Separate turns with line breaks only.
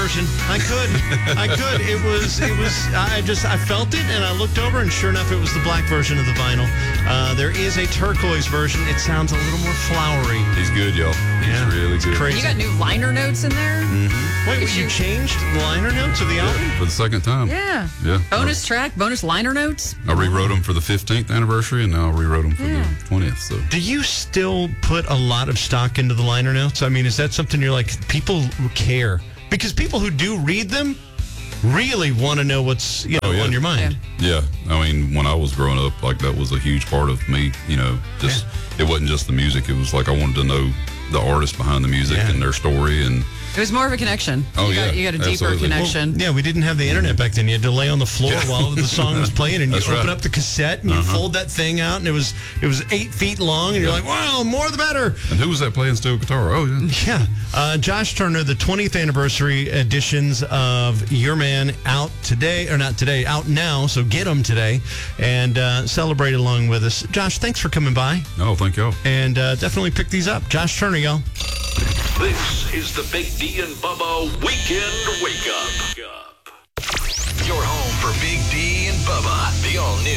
version. I could. It was. I felt it, and I looked over, and sure enough, it was the black version of the vinyl. There is a turquoise version. It sounds a little more flowery.
He's good, y'all. He's really good.
Crazy.
You got new liner notes in there?
Mm-hmm.
Wait, you changed the liner notes of the album?
For the second time.
Yeah.
Yeah.
Bonus track, bonus liner notes.
I rewrote them for the 15th anniversary, and now I rewrote them for the 20th. So.
Do you still put a lot of stock into the liner notes? I mean, is that something you're like, people care? Because people who do read them really want to know what's on your mind.
Yeah. I mean, when I was growing up, like, that was a huge part of me, just it wasn't just the music. It was like I wanted to know the artist behind the music and their story. And
it was more of a connection.
Oh,
You got a deeper
absolutely.
connection.
Well, we didn't have the internet back then. You had to lay on the floor while the song was playing, and you open up the cassette, and you fold that thing out, and it was 8 feet long, and you're like, wow, more the better.
And who was that playing steel guitar? Oh, yeah.
Yeah. Josh Turner, the 20th anniversary editions of Your Man out today, or not today, out now, so get them today, and celebrate along with us. Josh, thanks for coming by.
No, thank y'all.
And definitely pick these up. Josh Turner, y'all.
This is the Big D and Bubba Weekend Wake Up. Your home for Big D and Bubba, the all-new